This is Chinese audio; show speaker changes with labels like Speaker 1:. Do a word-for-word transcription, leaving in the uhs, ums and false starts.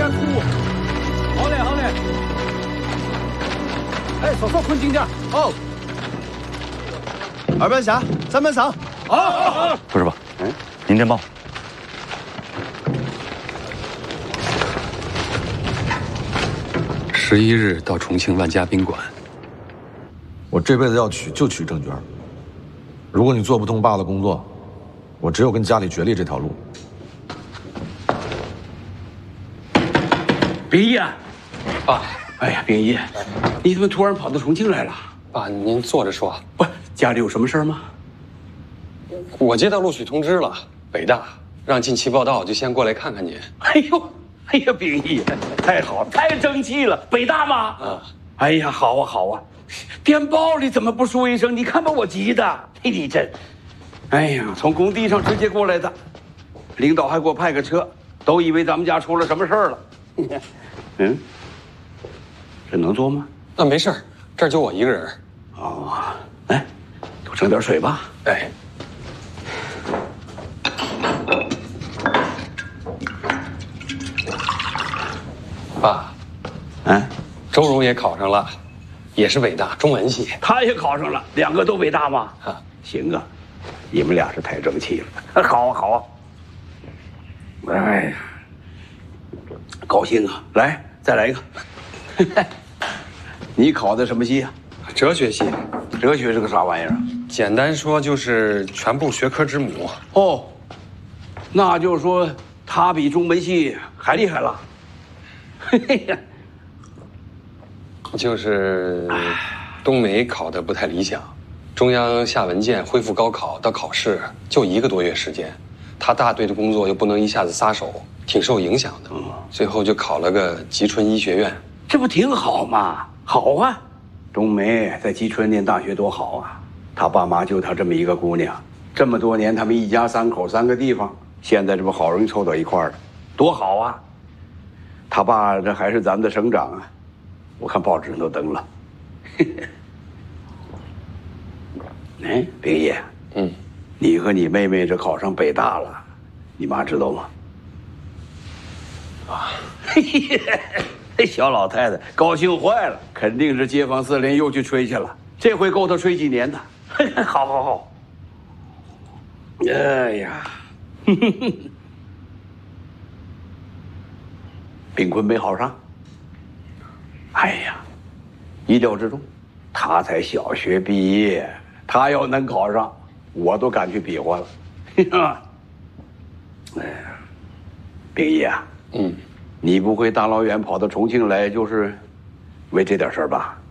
Speaker 1: 点突兀。好嘞，好嘞。哎，稍稍困静点。哦。
Speaker 2: 二班下，三班上。
Speaker 1: 好，好，好。
Speaker 3: 副师傅，嗯，您电报。
Speaker 4: 十一日到重庆万家宾馆。
Speaker 5: 我这辈子要娶就娶郑娟。如果你做不通爸的工作，我只有跟家里决裂这条路。
Speaker 1: 冰一，
Speaker 4: 爸，
Speaker 1: 哎呀，冰一，你怎么突然跑到重庆来了？
Speaker 4: 爸，您坐着说。
Speaker 1: 不，家里有什么事吗？
Speaker 4: 我接到录取通知了，北大让近期报道，就先过来看看您。
Speaker 1: 哎呦，哎呀，冰一，太好了，太争气了！北大吗？
Speaker 4: 啊，
Speaker 1: 哎呀，好啊，好啊。电报里怎么不说一声？你看把我急的，嘿，你真，哎呀，从工地上直接过来的，领导还给我派个车，都以为咱们家出了什么事儿了。嗯，这能做吗？
Speaker 4: 那没事儿，这儿就我一个人。
Speaker 1: 哦，来，多盛点水吧。
Speaker 4: 哎，爸，
Speaker 1: 嗯，
Speaker 4: 周荣也考上了。也是北大中文系，
Speaker 1: 他也考上了，两个都北大吗？啊，行啊，你们俩是太争气了。好啊，好啊。哎呀，高兴啊！来，再来一个。你考的什么系啊？
Speaker 4: 哲学系。
Speaker 1: 哲学是个啥玩意儿？
Speaker 4: 简单说就是全部学科之母。
Speaker 1: 哦，那就是说他比中文系还厉害了。嘿嘿呀。
Speaker 4: 就是冬梅考得不太理想，中央下文件恢复高考到考试就一个多月时间，他大队的工作又不能一下子撒手，挺受影响的。最后就考了个吉春医学院，
Speaker 1: 这不挺好吗？好啊，冬梅在吉春念大学多好啊！他爸妈就他这么一个姑娘，这么多年他们一家三口三个地方，现在这不好容易凑到一块儿了，多好啊！他爸这还是咱们的省长啊。我看报纸上都登了。哎，冰爷，
Speaker 4: 嗯，
Speaker 1: 你和你妹妹这考上北大了，你妈知道吗？啊，这小老太太高兴坏了，肯定是街坊四邻又去吹去了，这回够她吹几年的。好好好。哎呀，冰坤没考上。哎呀，意料之中，他才小学毕业，他要能考上，我都敢去比划了。哎呀，冰姨啊，
Speaker 4: 嗯，
Speaker 1: 你不会大老远跑到重庆来，就是为这点事儿吧？